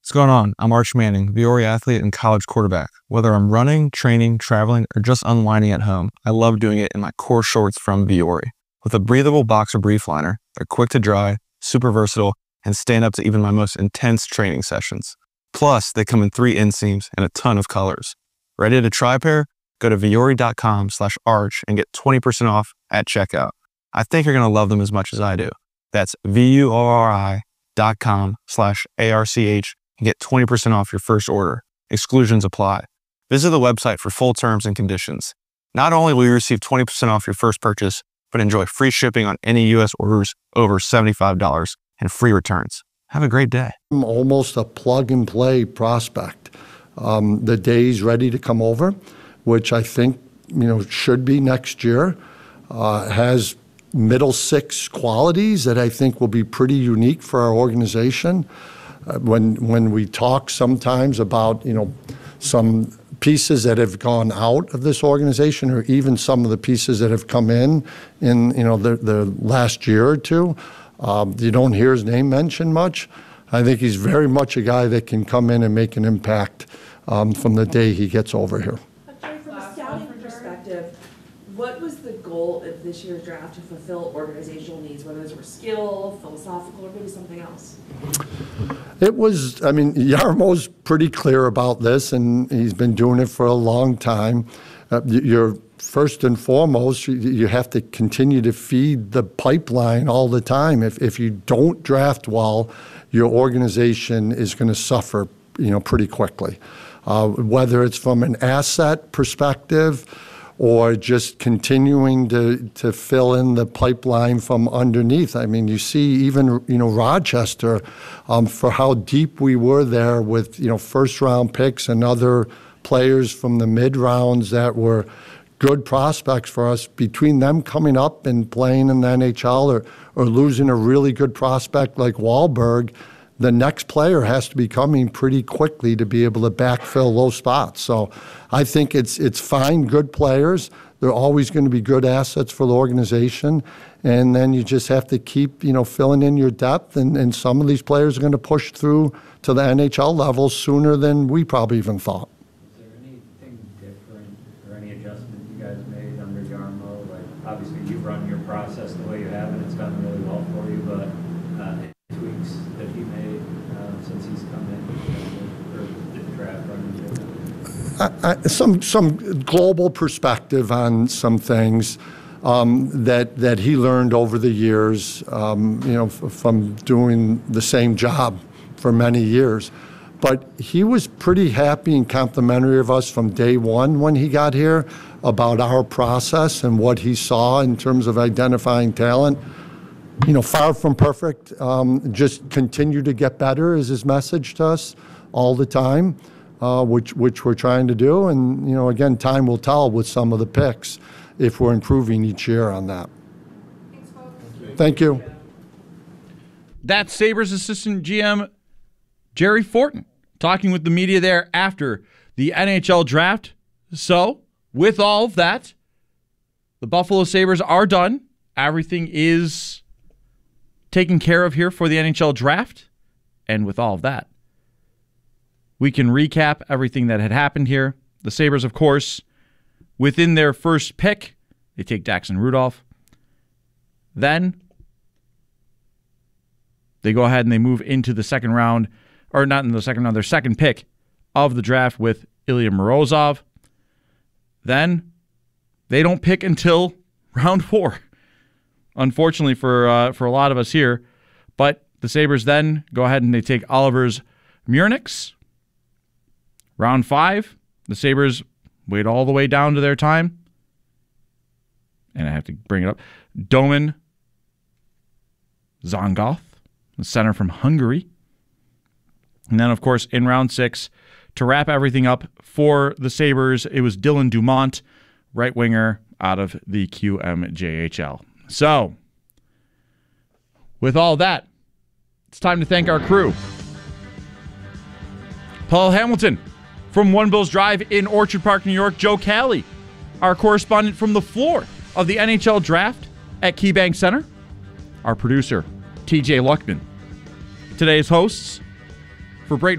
What's going on? I'm Arch Manning, Viore athlete and college quarterback. Whether I'm running, training, traveling, or just unwinding at home, I love doing it in my core shorts from Viore. With a breathable boxer brief liner, they're quick to dry, super versatile, and stand up to even my most intense training sessions. Plus, they come in 3 inseams and a ton of colors. Ready to try a pair? Go to viore.com/arch and get 20% off at checkout. I think you're going to love them as much as I do. That's viore.com/arch and get 20% off your first order. Exclusions apply. Visit the website for full terms and conditions. Not only will you receive 20% off your first purchase, but enjoy free shipping on any U.S. orders over $75 and free returns. Have a great day. I'm almost a plug-and-play prospect. The day's ready to come over, which I think should be next year. Has middle six qualities that I think will be pretty unique for our organization. When we talk sometimes about some pieces that have gone out of this organization, or even some of the pieces that have come in the last year or two, you don't hear his name mentioned much. I think he's very much a guy that can come in and make an impact from the day he gets over here. From a scouting perspective, what was the goal of this year's draft to fulfill organizational needs, whether those were skill, philosophical, or maybe something else? It was, Jarmo's pretty clear about this, and he's been doing it for a long time. You're first and foremost, you have to continue to feed the pipeline all the time. If you don't draft well, your organization is going to suffer, pretty quickly. Whether it's from an asset perspective or just continuing to fill in the pipeline from underneath. You see even, Rochester, for how deep we were there with, first round picks and other players from the mid rounds that were good prospects for us. Between them coming up and playing in the NHL or losing a really good prospect like Wahlberg, the next player has to be coming pretty quickly to be able to backfill those spots. So I think it's fine, good players. They're always going to be good assets for the organization. And then you just have to keep, filling in your depth. And some of these players are going to push through to the NHL level sooner than we probably even thought. Is there anything different or any adjustment you guys made under Jarmo? Like, obviously, you've run your process the way you have, and it's done really well for you, but any tweaks that he made since he's come in, or did the draft run into? Some global perspective on some things that he learned over the years, from doing the same job for many years. But he was pretty happy and complimentary of us from day one when he got here about our process and what he saw in terms of identifying talent. Far from perfect, just continue to get better is his message to us all the time, which we're trying to do. And, again, time will tell with some of the picks if we're improving each year on that. Thanks, folks. Thank you. That's Sabres assistant GM Jerry Fortin talking with the media there after the NHL draft. So, with all of that, the Buffalo Sabres are done. Everything is taken care of here for the NHL draft. And with all of that, we can recap everything that had happened here. The Sabres, of course, within their first pick, they take Jackson Rudolph. Then they go ahead and they move into the second round, or not in the second round, their second pick of the draft with Ilya Morozov. Then they don't pick until round 4. Unfortunately for a lot of us here. But the Sabres then go ahead and they take Olivers Murnix. Round 5, the Sabres wait all the way down to their time. And I have to bring it up. Doman Zongoth, the center from Hungary. And then, of course, in round 6, to wrap everything up for the Sabres, it was Dylan Dumont, right winger out of the QMJHL. So, with all that, it's time to thank our crew. Paul Hamilton from One Bills Drive in Orchard Park, New York. Joe Cali, our correspondent from the floor of the NHL draft at KeyBank Center. Our producer, TJ Luckman. Today's hosts, for Brayton